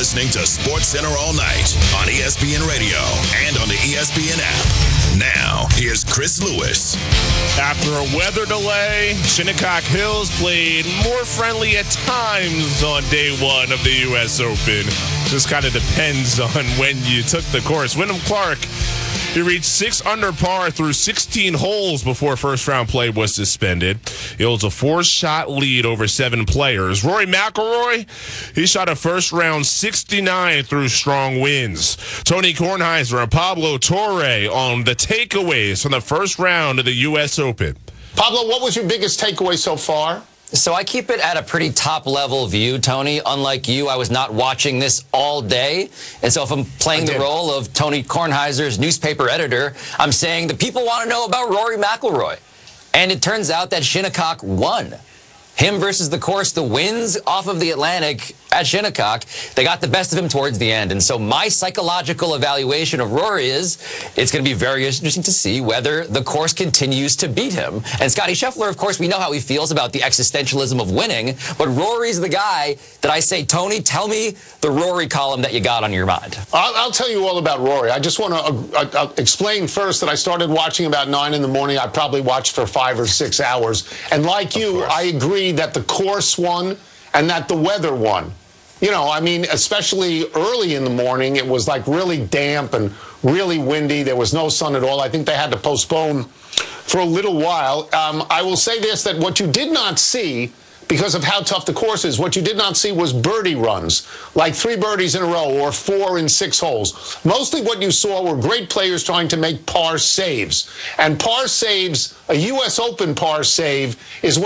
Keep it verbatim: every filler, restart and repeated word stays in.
listening to SportsCenter all night on E S P N Radio and on the E S P N app. Now, here's Chris Lewis. After a weather delay, Shinnecock Hills played more friendly at times on day one of the U S Open. Just kind of depends on when you took the course. Wyndham Clark, he reached six under par through sixteen holes before first round play was suspended. It was a four-shot lead over seven players. Rory McIlroy, he shot a first round sixty-nine through strong winds. Tony Kornheiser and Pablo Torre on the takeaways from the first round of the U S Open. Pablo, what was your biggest takeaway so far? So I keep it at a pretty top-level view, Tony. Unlike you, I was not watching this all day. And so if I'm playing the role of Tony Kornheiser's newspaper editor, I'm saying the people want to know about Rory McIlroy. And it turns out that Shinnecock won. Him versus the course, the winds off of the Atlantic at Shinnecock, they got the best of him towards the end. And so my psychological evaluation of Rory is it's going to be very interesting to see whether the course continues to beat him. And Scotty Scheffler, of course, we know how he feels about the existentialism of winning, but Rory's the guy that I say, Tony, tell me the Rory column that you got on your mind. I'll, I'll tell you all about Rory. I just want to uh, uh, explain first that I started watching about nine in the morning. I probably watched for five or six hours. And like you, I agree that the course won and that the weather won. You know, I mean, especially early in the morning, it was like really damp and really windy. There was no sun at all. I think they had to postpone for a little while. Um, I will say this, that what you did not see, because of how tough the course is, what you did not see was birdie runs, like three birdies in a row or four in six holes. Mostly what you saw were great players trying to make par saves. And par saves, a U S Open par save, is what